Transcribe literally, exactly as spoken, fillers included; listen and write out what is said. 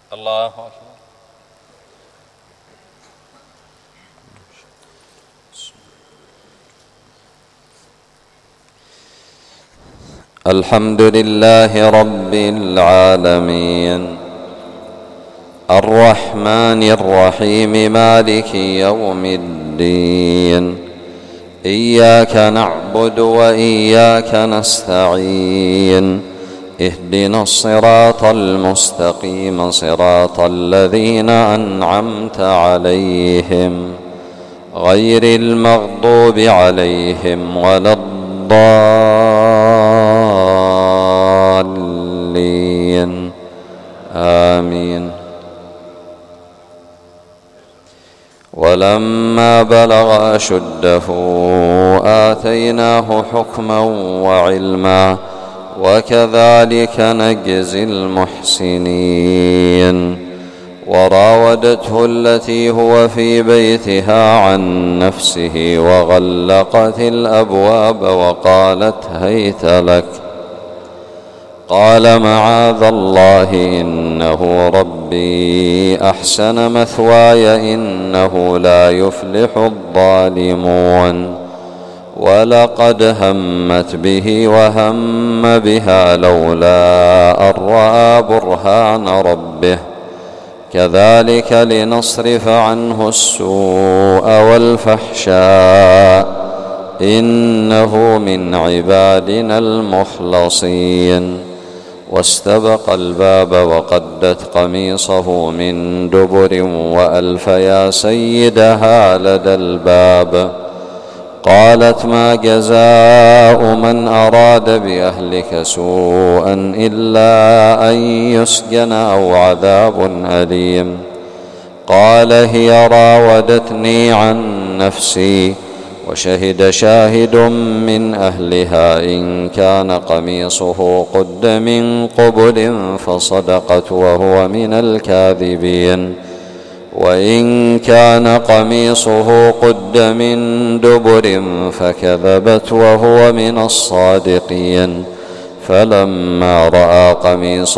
الله أكبر. الحمد لله رب العالمين الرحمن الرحيم مالك يوم الدين إياك نعبد وإياك نستعين اهدنا الصراط المستقيم صراط الذين أنعمت عليهم غير المغضوب عليهم ولا الضالين آمين. ولما بلغ أشده آتيناه حكما وعلما وكذلك نجزي المحسنين. وراودته التي هو في بيتها عن نفسه وغلقت الأبواب وقالت هيت لك قال معاذ الله إنه ربي أحسن مثواي إنه لا يفلح الظالمون. ولقد همت به وهم بها لولا أن رأى برهان ربه كذلك لنصرف عنه السوء والفحشاء إنه من عبادنا المخلصين. واستبق الباب وقدت قميصه من دبر وألف يا سيدها لدى الباب. قالت ما جزاء من أراد بأهلك سوءا إلا أن يسجن أو عذاب أليم. قال هي راودتني عن نفسي وشهد شاهد من أهلها إن كان قميصه قد من قبل فصدقت وهو من الكاذبين وإن كان قميصه قد من دبر فكذبت وهو من الصادقين. فلما رأى قميصه